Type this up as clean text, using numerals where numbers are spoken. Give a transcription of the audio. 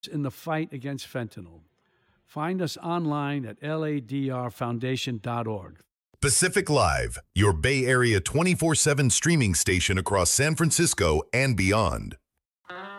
in the fight against fentanyl. Find us online at ladrfoundation.org. Pacific Live, your Bay Area 24/7 streaming station across San Francisco and beyond.